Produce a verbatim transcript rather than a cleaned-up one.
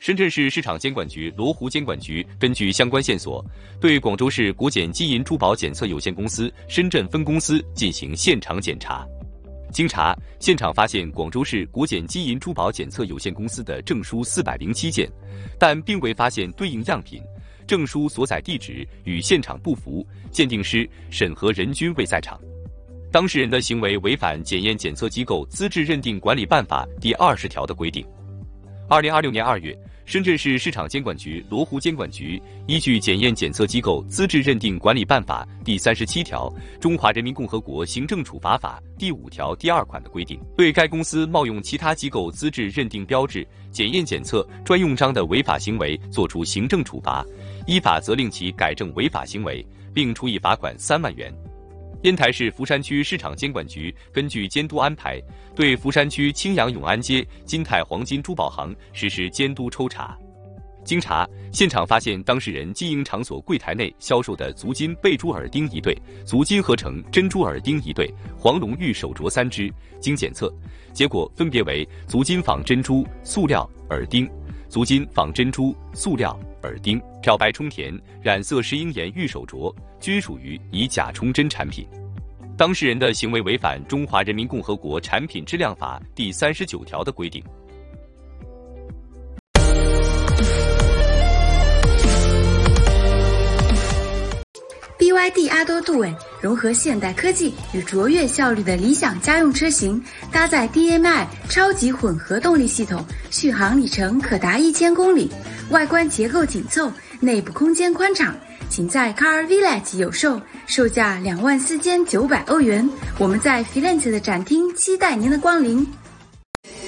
深圳市市场监管局、罗湖监管局根据相关线索，对广州市国检金银珠宝检测有限公司深圳分公司进行现场检查。经查，现场发现广州市国检金银珠宝检测有限公司的证书四百零七件，但并未发现对应样品，证书所在地址与现场不符，鉴定师、审核人均未在场。当事人的行为违反检验检测机构资质认定管理办法第二十条的规定。二零二六年二月，深圳市市场监管局、罗湖监管局依据检验检测机构资质认定管理办法第三十七条、中华人民共和国行政处罚法第五条第二款的规定，对该公司冒用其他机构资质认定标志、检验检测专用章的违法行为作出行政处罚，依法责令其改正违法行为，并处以罚款三万元。烟台市福山区市场监管局根据监督安排，对福山区青阳永安街金泰黄金珠宝行实施监督抽查。经查，现场发现当事人经营场所柜台内销售的足金贝珠耳钉一对、足金合成珍珠耳钉一对、黄龙玉手镯三只，经检测结果分别为足金仿珍珠塑料耳钉、足金仿珍珠塑料耳钉、漂白充填、染色石英岩玉手镯，均属于以假充真产品。当事人的行为违反《中华人民共和国产品质量法》第三十九条的规定。 B Y D 阿多杜伟融合现代科技与卓越效率的理想家用车型，搭载 D M I 超级混合动力系统，续航里程可达一千公里，外观结构紧凑，内部空间宽敞，仅在 Car Village 有售，售价两万四千九百欧元。我们在 Firenze 的展厅期待您的光临。